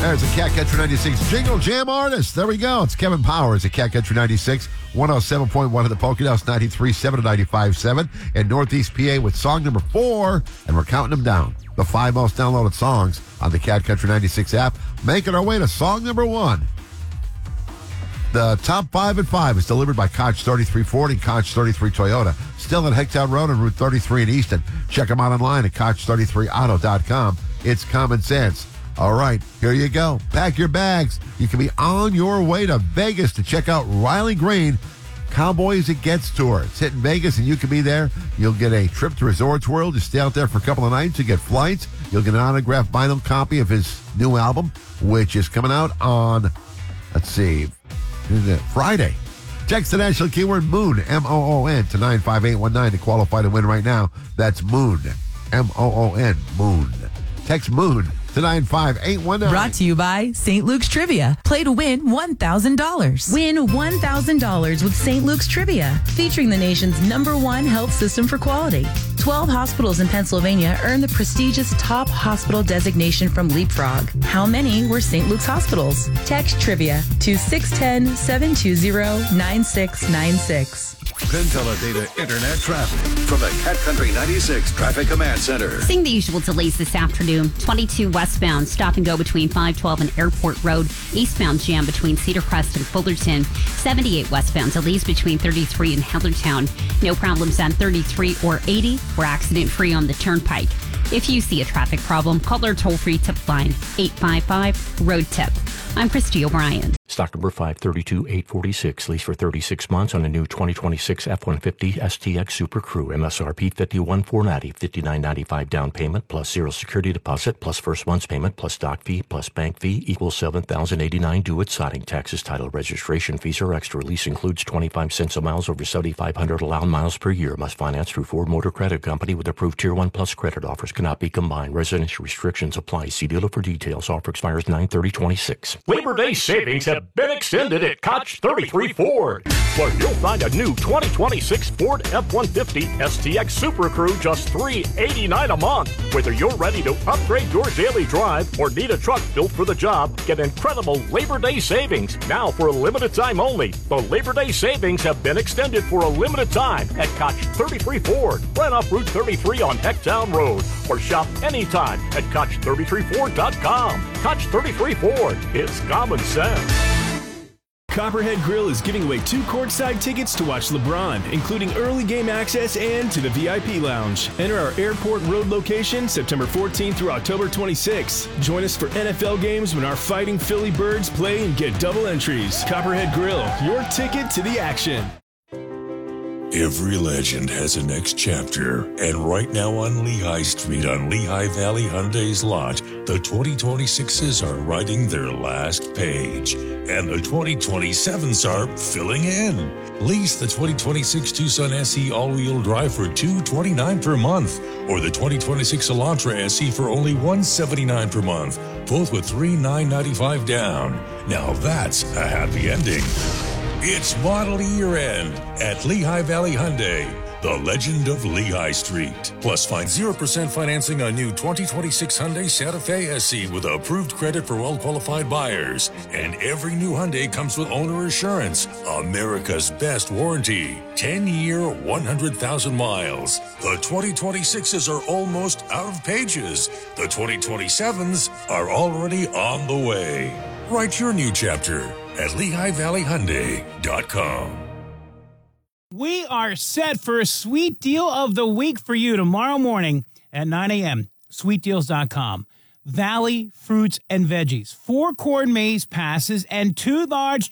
There's a Cat Country 96 Jingle Jam artist. There we go. It's Kevin Powers at Cat Country 96, 107.1 at the Poconos, 93.7 and 95.7 in Northeast PA with song number 4, and we're counting them down. The 5 most downloaded songs on the Cat Country 96 app. Making our way to song number 1. The top 5 at 5 is delivered by Koch 33 Ford and Koch 33 Toyota. Still at Hecktown Road and Route 33 in Easton. Check them out online at Koch33auto.com. It's common sense. All right, here you go. Pack your bags. You can be on your way to Vegas to check out Riley Green, Cowboys It Gets Tour. It's hitting Vegas, and you can be there. You'll get a trip to Resorts World. You stay out there for a couple of nights. You get flights. You'll get an autographed vinyl copy of his new album, which is coming out on, Friday. Text the national keyword MOON, M-O-O-N, to 95819 to qualify to win right now. That's MOON, M-O-O-N, MOON. Text MOON to 95819. Brought to you by St. Luke's Trivia. Play to win $1,000. Win $1,000 with St. Luke's Trivia, featuring the nation's #1 health system for quality. 12 hospitals in Pennsylvania earned the prestigious top hospital designation from Leapfrog. How many were St. Luke's hospitals? Text Trivia to 610-720-9696. Data Internet traffic from the Cat Country 96 Traffic Command Center. Seeing the usual delays this afternoon. 22 westbound, stop and go between 512 and Airport Road. Eastbound jam between Cedar Crest and Fullerton. 78 westbound, delays between 33 and Heathertown. No problems on 33 or 80. We're accident-free on the Turnpike. If you see a traffic problem, call our toll-free tip line, 855-ROAD-TIP. I'm Christy O'Brien. Stock number 532-846, lease for 36 months on a new 2026 F-150 STX Super Crew. MSRP $51,490, $59.95 down payment, plus 0 security deposit, plus first month's payment, plus dock fee, plus bank fee, equals $7,089 due at signing. Taxes, title, registration fees are extra. Lease includes 25 cents a mile over 7,500 allowed miles per year. Must finance through Ford Motor Credit Company with approved Tier 1 Plus credit. Offers cannot be combined. Residential restrictions apply. See dealer for details. Offer expires 9/30/26. Labor Day savings have been extended at Koch 33 Ford, where you'll find a new 2026 Ford F-150 STX Super Crew just $389 a month. Whether you're ready to upgrade your daily drive or need a truck built for the job, get incredible Labor Day savings now for a limited time only. The Labor Day savings have been extended for a limited time at Koch 33 Ford, right off Route 33 on Hecktown Road, or shop anytime at Koch33Ford.com. Koch 33 Ford, it's common sense. Copperhead Grill is giving away 2 courtside tickets to watch LeBron, including early game access and to the VIP lounge. Enter our Airport Road location September 14th through October 26th. Join us for NFL games when our Fighting Philly Birds play and get double entries. Copperhead Grill, your ticket to the action. Every legend has a next chapter, and right now on Lehigh Street on Lehigh Valley Hyundai's lot, the 2026s are writing their last page, and the 2027s are filling in. Lease the 2026 Tucson SE all-wheel drive for $229 per month, or the 2026 Elantra SE for only $179 per month, both with $3,995 down. Now that's a happy ending. It's model year end at Lehigh Valley Hyundai, the legend of Lehigh Street. Plus, find 0% financing on new 2026 Hyundai Santa Fe SE with approved credit for well-qualified buyers. And every new Hyundai comes with owner assurance, America's best warranty, 10-year, 100,000 miles. The 2026s are almost out of pages. The 2027s are already on the way. Write your new chapter at LehighValleyHyundai.com. We are set for a sweet deal of the week for you tomorrow morning at 9 a.m. SweetDeals.com. Valley Fruits and Veggies. 4 corn maze passes and 2 large